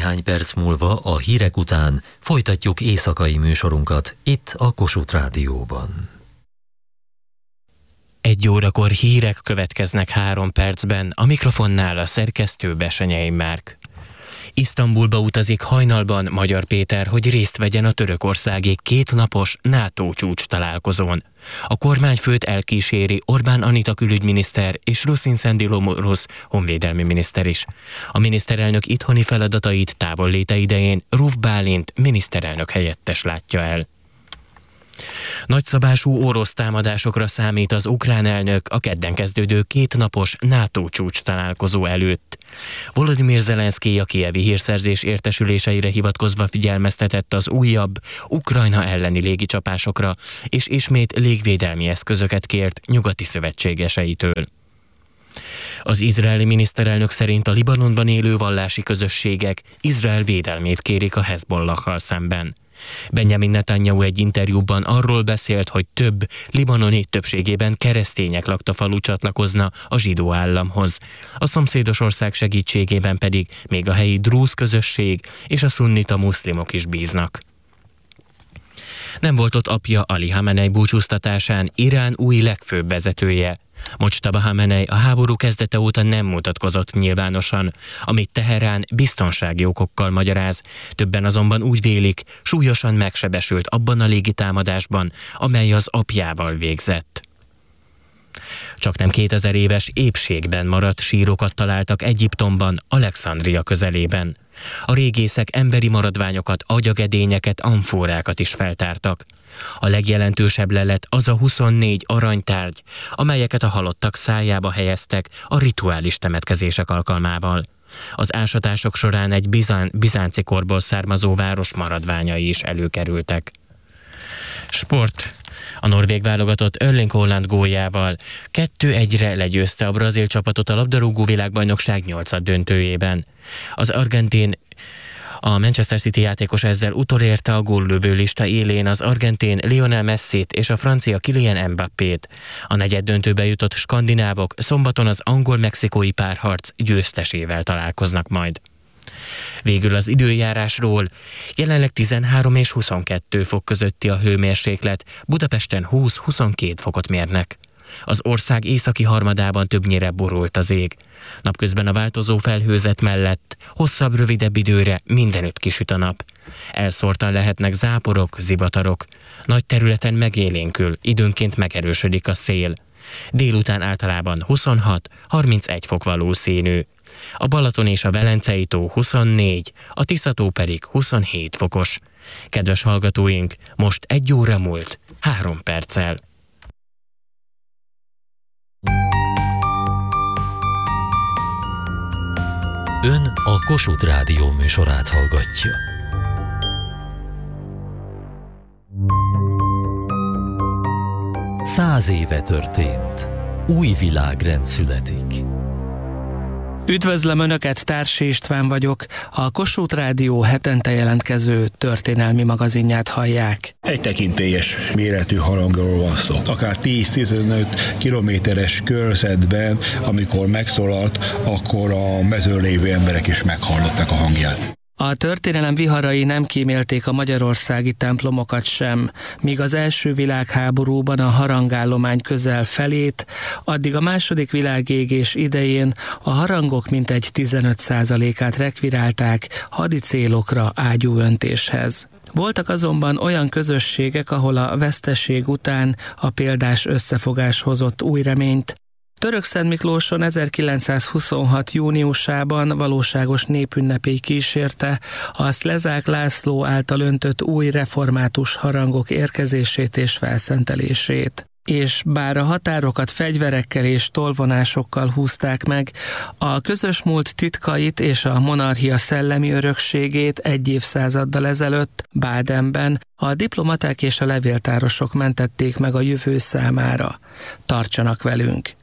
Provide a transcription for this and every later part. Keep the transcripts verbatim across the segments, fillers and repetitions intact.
Néhány perc múlva a hírek után folytatjuk éjszakai műsorunkat itt a Kossuth Rádióban. Egy órakor hírek következnek három percben, a mikrofonnál a szerkesztő Besenyei Márk. Isztambulba utazik hajnalban Magyar Péter, hogy részt vegyen a törökországi kétnapos NATO csúcs találkozón. A kormányfőt elkíséri Orbán Anita külügyminiszter és Rusin Sendilomouros honvédelmi miniszter is. A miniszterelnök itthoni feladatait távolléte idején Ruf Bálint miniszterelnök helyettes látja el. Nagyszabású orosz támadásokra számít az ukrán elnök a kedden kezdődő kétnapos NATO csúcs találkozó előtt. Volodymyr Zelenszkij a kijevi hírszerzés értesüléseire hivatkozva figyelmeztetett az újabb Ukrajna elleni légicsapásokra, és ismét légvédelmi eszközöket kért nyugati szövetségeseitől. Az izraeli miniszterelnök szerint a Libanonban élő vallási közösségek Izrael védelmét kérik a Hezbollahhal szemben. Benjamin Netanyahu egy interjúban arról beszélt, hogy több libanoni, többségében keresztények lakta falu csatlakozna a zsidó államhoz. A szomszédos ország segítségében pedig még a helyi drúz közösség és a szunnita muszlimok is bíznak. Nem volt ott apja Ali Hamenei búcsúztatásán, Irán új legfőbb vezetője. Mojtaba Hamenei a háború kezdete óta nem mutatkozott nyilvánosan, amit Teherán biztonsági okokkal magyaráz, többen azonban úgy vélik, súlyosan megsebesült abban a légitámadásban, amely az apjával végzett. Csaknem kétezer éves épségben maradt sírokat találtak Egyiptomban, Alexandria közelében. A régészek emberi maradványokat, agyagedényeket, amfórákat is feltártak. A legjelentősebb lelet az a huszonnégy aranytárgy, amelyeket a halottak szájába helyeztek a rituális temetkezések alkalmával. Az ásatások során egy bizán, bizánci korból származó város maradványai is előkerültek. Sport. A norvég válogatott Erling Haaland góljával kettő egyre legyőzte a brazil csapatot a labdarúgó világbajnokság nyolcad döntőjében. Az argentin A Manchester City játékos ezzel utolérte a góllövő lista élén az argentin Lionel Messit és a francia Kylian Mbappét. A negyeddöntőbe jutott skandinávok szombaton az angol-mexikói párharc győztesével találkoznak majd. Végül az időjárásról. Jelenleg tizenhárom és huszonkettő fok közötti a hőmérséklet, Budapesten húsz-huszonkét fokot mérnek. Az ország északi harmadában többnyire borult az ég. Napközben a változó felhőzet mellett hosszabb, rövidebb időre mindenütt kisüt a nap. Elszórtan lehetnek záporok, zivatarok. Nagy területen megélénkül, időnként megerősödik a szél. Délután általában huszonhat-harmincegy fok valószínű. A Balaton és a Velencei tó huszonnégy, a Tisza-tó pedig huszonhét fokos. Kedves hallgatóink, most egy óra múlt, három perccel. Ön a Kossuth Rádió műsorát hallgatja. Száz éve történt. Új világrend születik. Üdvözlöm Önöket, Társi István vagyok. A Kossuth Rádió hetente jelentkező történelmi magazinját hallják. Egy tekintélyes méretű harangról van szó. Akár tíz-tizenöt kilométeres körzetben, amikor megszólalt, akkor a mezőn lévő emberek is meghallották a hangját. A történelem viharai nem kímélték a magyarországi templomokat sem, míg az első világháborúban a harangállomány közel felét, addig a második világégés idején a harangok mintegy tizenöt százalékát rekvirálták hadi célokra ágyúöntéshez. Voltak azonban olyan közösségek, ahol a veszteség után a példás összefogás hozott új reményt. Törökszentmiklóson ezerkilencszázhuszonhat júniusában valóságos népünnepély kísérte a Szlezák László által öntött új református harangok érkezését és felszentelését. És bár a határokat fegyverekkel és tolvonásokkal húzták meg, a közös múlt titkait és a monarchia szellemi örökségét egy évszázaddal ezelőtt Bádenben a diplomaták és a levéltárosok mentették meg a jövő számára. Tartsanak velünk!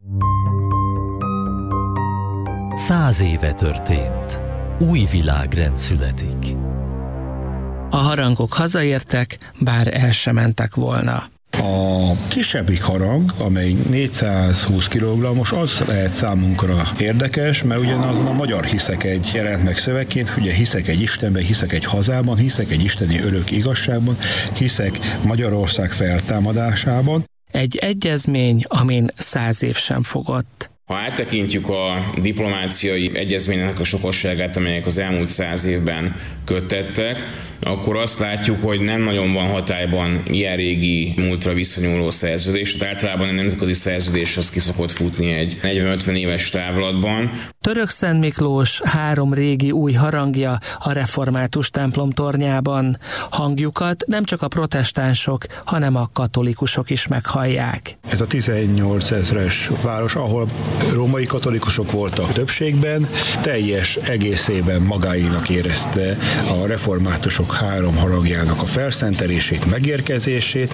Száz éve történt. Új világrend születik. A harangok hazaértek, bár el sem mentek volna. A kisebbik harang, amely négyszázhúsz kilogrammos, az lehet számunkra érdekes, mert ugyanazon a magyar hiszek egy jelent meg szövegként, ugye hiszek egy Istenben, hiszek egy hazában, hiszek egy isteni örök igazságban, hiszek Magyarország feltámadásában. Egy egyezmény, amin száz év sem fogott. Ha áttekintjük a diplomáciai egyezménynek a sokosságát, amelyek az elmúlt száz évben köttettek, akkor azt látjuk, hogy nem nagyon van hatályban ilyen régi múltra viszonyuló szerződés. Tehát általában a nemzetközi szerződés az ki szokott futni egy negyven-ötven éves távlatban. Törökszent Miklós három régi új harangja a református templom tornyában. Hangjukat nem csak a protestánsok, hanem a katolikusok is meghallják. Ez a tizennyolc ezres város, ahol római katolikusok voltak többségben, teljes egészében magáinak érezte a reformátusok három harangjának a felszentelését, megérkezését.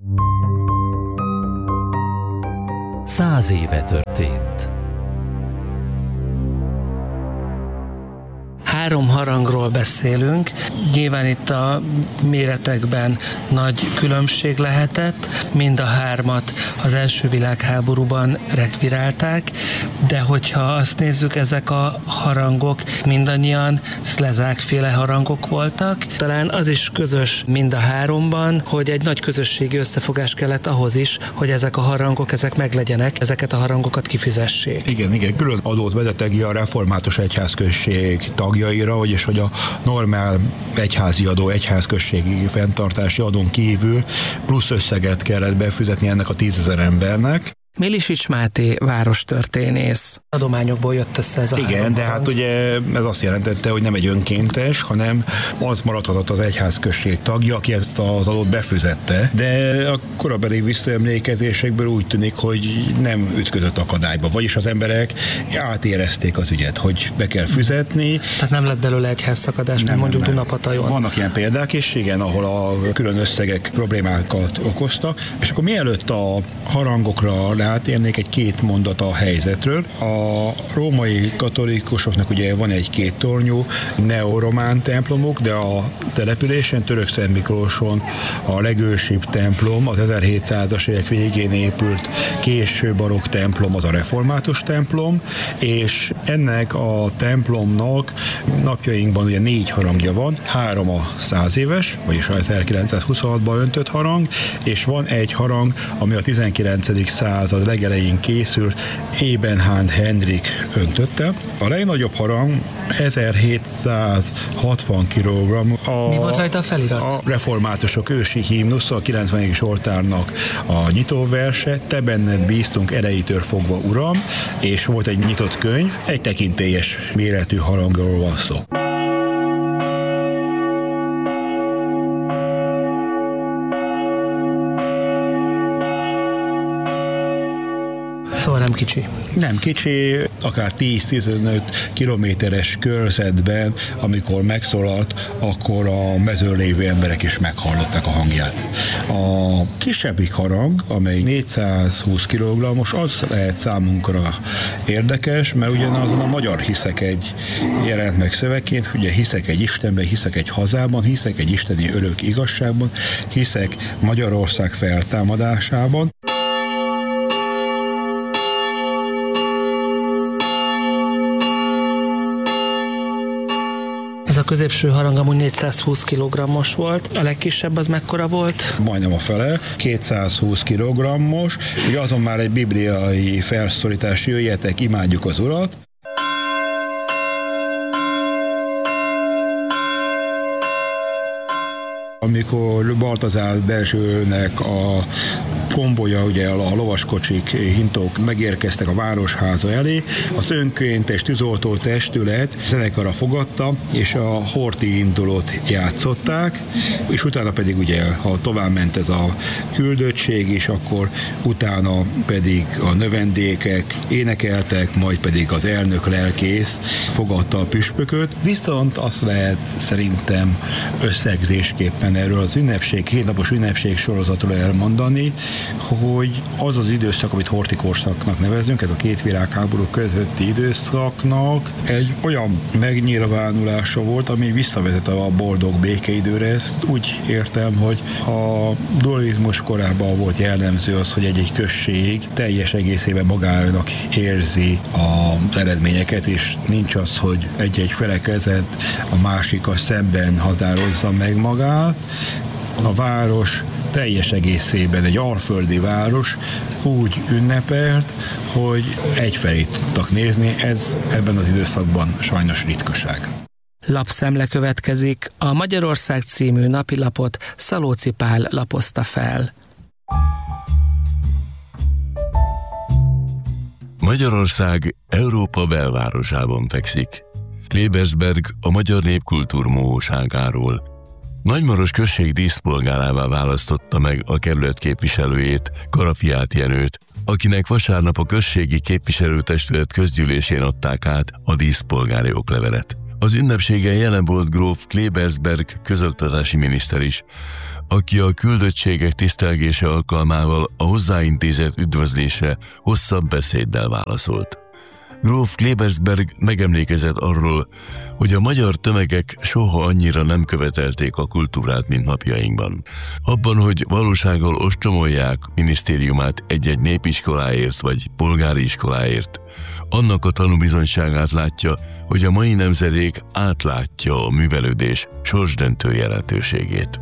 Száz éve történt. Három harangról beszélünk, nyilván itt a méretekben nagy különbség lehetett, mind a hármat az első világháborúban rekvirálták, de hogyha azt nézzük, ezek a harangok mindannyian szlezákféle harangok voltak. Talán az is közös mind a háromban, hogy egy nagy közösségi összefogás kellett ahhoz is, hogy ezek a harangok, ezek meglegyenek, ezeket a harangokat kifizessék. Igen, igen, külön adót vezettek ki a református egyházközség tagjaira, vagyis hogy a normál egyházi adó, egyházközségi fenntartási adón kívül plusz összeget kellett befizetni ennek a tízezer embernek. Milisics Máté várostörténész. Adományokból jött össze ez a Igen, három de harang. hát ugye ez azt jelentette, hogy nem egy önkéntes, hanem az maradhatott az egyházközség tagja, aki ezt az adót befizette. De a korabeli visszaemlékezésekből úgy tűnik, hogy nem ütközött akadályba. Vagyis az emberek átérezték az ügyet, hogy be kell fizetni. Tehát nem lett belőle egyházszakadás, mint mondjuk Dunapatajon. Vannak ilyen példák is, igen, ahol a külön összegek problémákat okoztak. És akkor mielőtt a harangokra átérnék, egy két mondat a helyzetről. A római katolikusoknak ugye van egy két tornyú neoromán templomuk, de a településen, Törökszent Miklóson a legősibb templom, az ezerhétszázas évek végén épült késő barokk templom, az a református templom, és ennek a templomnak napjainkban ugye négy harangja van, három a száz éves, vagyis a ezerkilencszázhuszonhatban öntött harang, és van egy harang, ami a tizenkilencedik század legelején készült, Ebenhard Henrik öntötte. A legnagyobb harang ezerhétszázhatvan kilogramm. A, Mi volt rajta a felirat? A reformátusok ősi himnusz, a kilencvenedik oltárnak a nyitóverse, te benned bíztunk erejétől fogva, Uram, és volt egy nyitott könyv, egy tekintélyes méretű harangról van szó. Szóval nem kicsi. Nem kicsi, akár tíz-tizenöt kilométeres körzetben, amikor megszólalt, akkor a mezőn lévő emberek is meghallották a hangját. A kisebbik harang, amely négyszázhúsz kilogrammos, az lehet számunkra érdekes, mert ugyanazon a magyar hiszek egy jelent meg szövegként, ugye hiszek egy Istenben, hiszek egy hazában, hiszek egy isteni örök igazságban, hiszek Magyarország feltámadásában. Ez a középső harang amúgy négyszázhúsz kilogrammos volt. A legkisebb az mekkora volt? Majdnem a fele, kétszázhúsz kilogrammos. Ugye azon már egy bibliai felszólítás, jöjjetek, imádjuk az Urat. Amikor Baltazár Dezsőnek a konvoja, ugye a lovaskocsik, hintók megérkeztek a városháza elé, az önkéntes tűzoltó testület zenekara fogadta, és a Horthy indulót játszották, és utána pedig ugye, ha tovább ment ez a küldöttség is, akkor utána pedig a növendékek énekeltek, majd pedig az elnök lelkész fogadta a püspököt. Viszont azt lehet szerintem összegzésképpen erről az ünnepség, hétnapos ünnepség sorozatról elmondani, hogy az az időszak, amit horthy-korszaknak nevezünk, ez a két világháború közötti időszaknak egy olyan megnyilvánulása volt, ami visszavezet a boldog békeidőre. Ezt úgy értem, hogy a dualizmus korában volt jellemző az, hogy egy-egy község teljes egészében magának érzi az eredményeket, és nincs az, hogy egy-egy felekezet a másikkal szemben határozza meg magát. A város teljes egészében egy alföldi város úgy ünnepelt, hogy egyfelé tudtak nézni, ez ebben az időszakban sajnos ritkaság. Lapszemle következik, a Magyarország című napilapot Szalóci Pál lapozta fel. Magyarország Európa belvárosában fekszik. Klebersberg a magyar népkultúr mohóságáról. Nagymaros község díszpolgárává választotta meg a kerület képviselőjét, Karafiát Jenőt, akinek vasárnap a községi képviselőtestület közgyűlésén adták át a díszpolgári oklevelet. Az ünnepségen jelen volt gróf Klebersberg közoktatási miniszter is, aki a küldöttségek tisztelgése alkalmával a hozzáintézett üdvözlésre hosszabb beszéddel válaszolt. Gróf Klebersberg megemlékezett arról, hogy a magyar tömegek soha annyira nem követelték a kultúrát, mint napjainkban. Abban, hogy valósággal ostromolják minisztériumát egy-egy népiskoláért vagy polgári iskoláért, annak a tanúbizonyságát látja, hogy a mai nemzedék átlátja a művelődés sorsdöntő jelentőségét.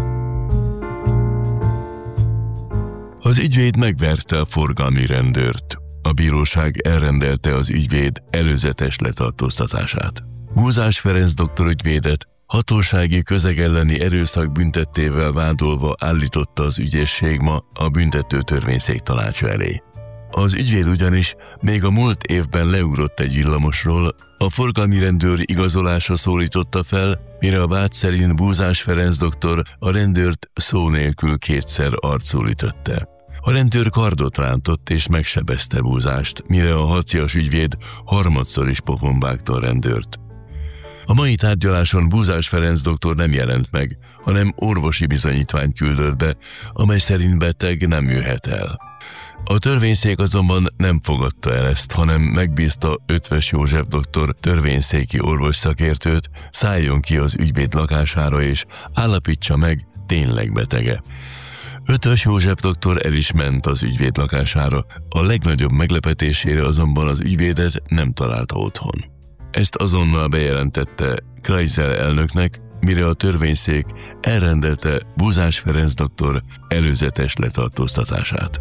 Az ügyvéd megverte a forgalmi rendőrt. A bíróság elrendelte az ügyvéd előzetes letartóztatását. Búzás Ferenc doktor ügyvédet hatósági közeg elleni erőszak büntettével vádolva állította az ügyészség ma a büntető törvényszék tanácsa elé. Az ügyvéd ugyanis még a múlt évben leugrott egy villamosról, a forgalmi rendőr igazolása szólította fel, mire a vád szerint Búzás Ferenc doktor a rendőrt szó nélkül kétszer arcul ütötte. A rendőr kardot rántott és megsebezte Búzást, mire a harcias ügyvéd harmadszor is pofon vágta a rendőrt. A mai tárgyaláson Búzás Ferenc doktor nem jelent meg, hanem orvosi bizonyítványt küldött be, amely szerint beteg nem jöhet el. A törvényszék azonban nem fogadta el ezt, hanem megbízta Ötvös József doktor törvényszéki orvosszakértőt, szálljon ki az ügyvéd lakására és állapítsa meg, tényleg betege. Ötvös József doktor el is ment az ügyvéd lakására, a legnagyobb meglepetésére azonban az ügyvédet nem találta otthon. Ezt azonnal bejelentette Kreisel elnöknek, mire a törvényszék elrendelte Búzás Ferenc doktor előzetes letartóztatását.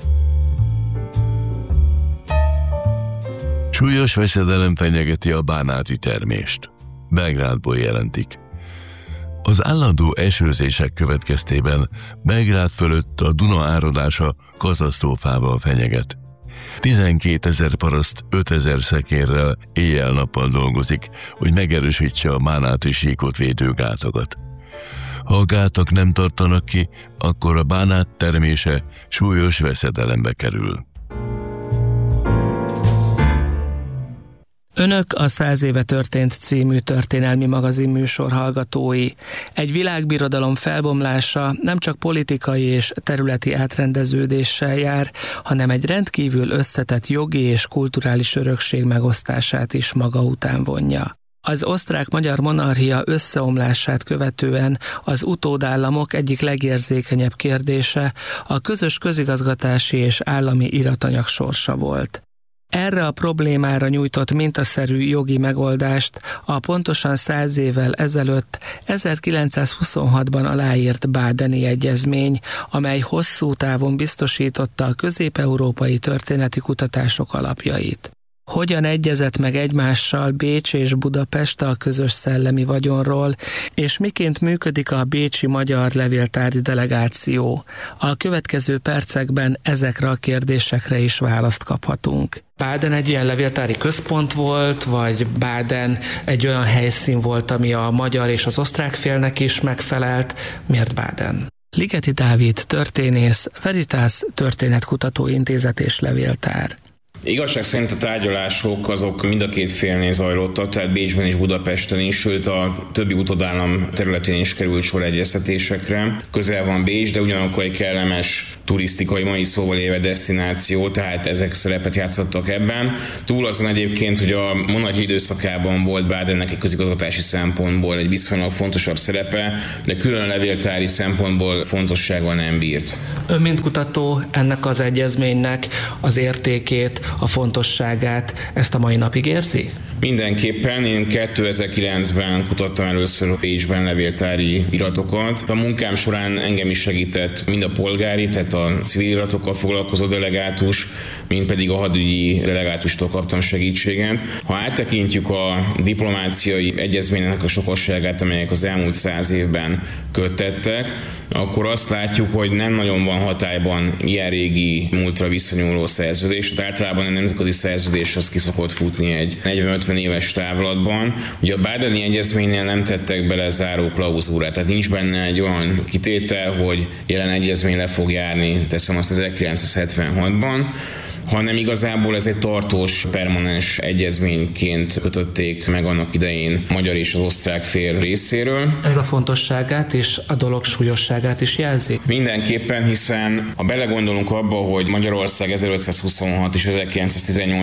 Súlyos veszedelem fenyegeti a bánáti termést. Belgrádból jelentik. Az állandó esőzések következtében Belgrád fölött a Duna áradása katasztrófával fenyeget. tizenkétezer paraszt ötezer szekérrel éjjel-nappal dolgozik, hogy megerősítse a bánáti síkot védő gátakat. Ha a gátak nem tartanak ki, akkor a bánát termése súlyos veszedelembe kerül. Önök a Száz éve történt című történelmi magazin műsor hallgatói. Egy világbirodalom felbomlása nem csak politikai és területi átrendeződéssel jár, hanem egy rendkívül összetett jogi és kulturális örökség megosztását is maga után vonja. Az osztrák-magyar monarchia összeomlását követően az utódállamok egyik legérzékenyebb kérdése a közös közigazgatási és állami iratanyag sorsa volt. Erre a problémára nyújtott mintaszerű jogi megoldást a pontosan száz évvel ezelőtt ezerkilencszázhuszonhatban aláírt Badeni Egyezmény, amely hosszú távon biztosította a közép-európai történeti kutatások alapjait. Hogyan egyezett meg egymással Bécs és Budapest a közös szellemi vagyonról, és miként működik a bécsi magyar levéltári delegáció? A következő percekben ezekre a kérdésekre is választ kaphatunk. Baden egy ilyen levéltári központ volt, vagy Baden egy olyan helyszín volt, ami a magyar és az osztrák félnek is megfelelt? Miért Baden? Ligeti Dávid történész, Veritas Történetkutató Intézet és Levéltár. Igazság szerint a tárgyalások azok mind a két félnél zajlottak, tehát Bécsben és Budapesten is, sőt a többi utódállam területén is került sor egyeztetésekre. Közel van Bécs, de ugyanakkor egy kellemes turisztikai, mai szóval élve desztináció, tehát ezek szerepet játszottak ebben. Túl azon egyébként, hogy a monarchia időszakában volt Badennek egy közigazgatási szempontból egy viszonylag fontosabb szerepe, de külön levéltári szempontból fontossággal nem bírt. Ön, mint kutató, ennek az egyezménynek az értékét, a fontosságát ezt a mai napig érzi? Mindenképpen. Én kétezer-kilencben kutattam először Bécsben levéltári iratokat. A munkám során engem is segített mind a polgári, tehát a civil iratokkal foglalkozó delegátus, mind pedig a hadügyi delegátustól kaptam segítséget. Ha áttekintjük a diplomáciai egyezménynek a sokasságát, amelyek az elmúlt száz évben köttettek, akkor azt látjuk, hogy nem nagyon van hatályban ilyen régi múltra visszanyúló szerződés. Tehát általában a nemzetközi szerződés az ki szokott futni egy negyven-ötven éves távlatban. Ugye a Badeni egyezménynél nem tettek bele záró klauzúrát, tehát nincs benne egy olyan kitétel, hogy jelen egyezmény le fog járni, teszem azt ezerkilencszázhetvenhatban, hanem igazából ez egy tartós, permanens egyezményként kötötték meg annak idején a magyar és az osztrák fél részéről. Ez a fontosságát és a dolog súlyosságát is jelzi? Mindenképpen, hiszen ha belegondolunk abba, hogy Magyarország ezerötszázhuszonhat és ezerkilencszáztizennyolc